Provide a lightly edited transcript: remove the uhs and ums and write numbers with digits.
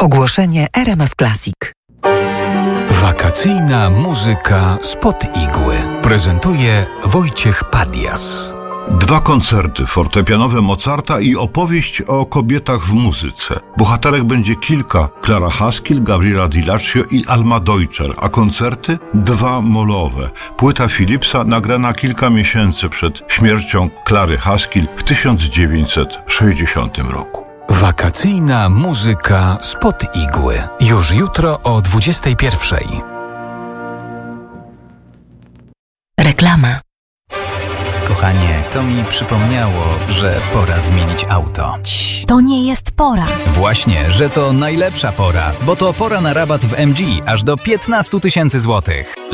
Ogłoszenie RMF Classic. Wakacyjna muzyka spod igły. Prezentuje Wojciech Padias. 2 koncerty fortepianowe Mozarta i opowieść o kobietach w muzyce. Bohaterek będzie kilka: Klara Haskell, Gabriela Di Laccio i Alma Deutscher, a koncerty 2 molowe. Płyta Philipsa nagrana kilka miesięcy przed śmiercią Klary Haskell w 1960 roku. Wakacyjna muzyka spod igły. Już jutro o 21:00. Reklama. Kochanie, to mi przypomniało, że pora zmienić auto. To nie jest pora. Właśnie, że to najlepsza pora, bo to pora na rabat w MG aż do 15 000 złotych.